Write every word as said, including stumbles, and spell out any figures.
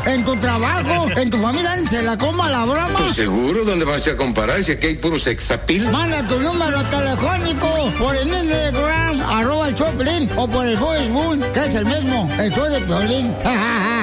en tu trabajo, en tu familia, se la coma la broma. Pues seguro, ¿dónde vas a comparar si aquí hay puro sexapil? Manda tu número telefónico por el Instagram, arroba el Choplin, o por el Facebook, que es el mismo, el show de Piolín.